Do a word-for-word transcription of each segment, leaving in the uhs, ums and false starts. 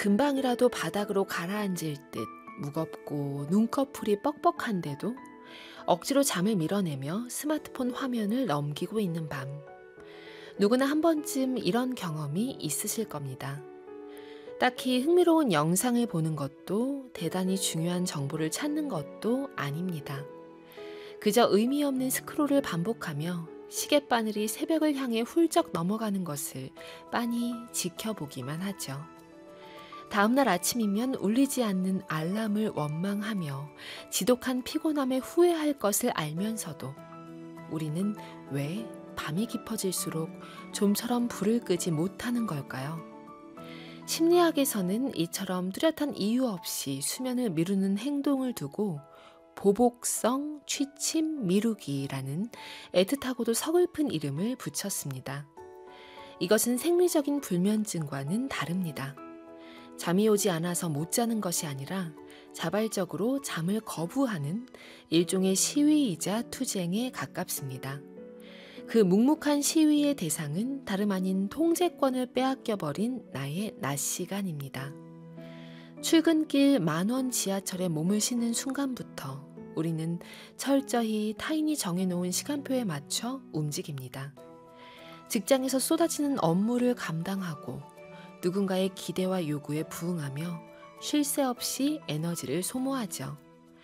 금방이라도 바닥으로 가라앉을 듯 무겁고 눈꺼풀이 뻑뻑한데도 억지로 잠을 밀어내며 스마트폰 화면을 넘기고 있는 밤. 누구나 한 번쯤 이런 경험이 있으실 겁니다. 딱히 흥미로운 영상을 보는 것도 대단히 중요한 정보를 찾는 것도 아닙니다. 그저 의미 없는 스크롤을 반복하며 시계바늘이 새벽을 향해 훌쩍 넘어가는 것을 빤히 지켜보기만 하죠. 다음날 아침이면 울리지 않는 알람을 원망하며 지독한 피곤함에 후회할 것을 알면서도 우리는 왜 밤이 깊어질수록 좀처럼 불을 끄지 못하는 걸까요? 심리학에서는 이처럼 뚜렷한 이유 없이 수면을 미루는 행동을 두고 보복성 취침 미루기라는 애틋하고도 서글픈 이름을 붙였습니다. 이것은 생리적인 불면증과는 다릅니다. 잠이 오지 않아서 못 자는 것이 아니라 자발적으로 잠을 거부하는 일종의 시위이자 투쟁에 가깝습니다. 그 묵묵한 시위의 대상은 다름 아닌 통제권을 빼앗겨버린 나의 낮 시간입니다. 출근길 만원 지하철에 몸을 싣는 순간부터 우리는 철저히 타인이 정해놓은 시간표에 맞춰 움직입니다. 직장에서 쏟아지는 업무를 감당하고 누군가의 기대와 요구에 부응하며 쉴 새 없이 에너지를 소모하죠.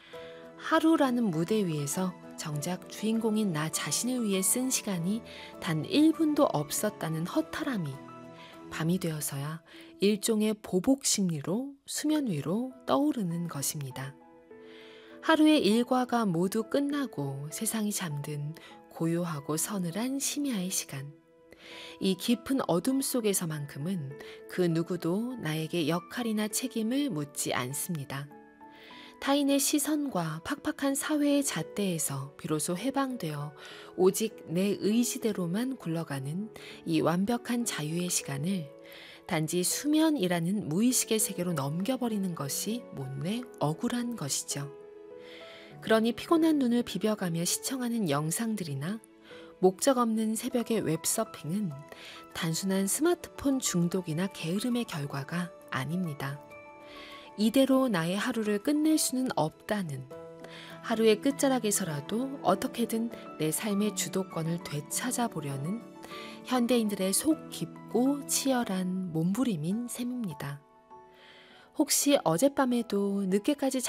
하루라는 무대 위에서 정작 주인공인 나 자신을 위해 쓴 시간이 단 일 분도 없었다는 허탈함이 밤이 되어서야 일종의 보복 심리로 수면 위로 떠오르는 것입니다. 하루의 일과가 모두 끝나고 세상이 잠든 고요하고 서늘한 심야의 시간. 이 깊은 어둠 속에서만큼은 그 누구도 나에게 역할이나 책임을 묻지 않습니다. 타인의 시선과 팍팍한 사회의 잣대에서 비로소 해방되어 오직 내 의지대로만 굴러가는 이 완벽한 자유의 시간을 단지 수면이라는 무의식의 세계로 넘겨버리는 것이 못내 억울한 것이죠. 그러니 피곤한 눈을 비벼가며 시청하는 영상들이나 목적 없는 새벽의 웹서핑은 단순한 스마트폰 중독이나 게으름의 결과가 아닙니다. 이대로 나의 하루를 끝낼 수는 없다는, 하루의 끝자락에서라도 어떻게든 내 삶의 주도권을 되찾아 보려는 현대인들의 속 깊고 치열한 몸부림인 셈입니다. 혹시 어젯밤에도 늦게까지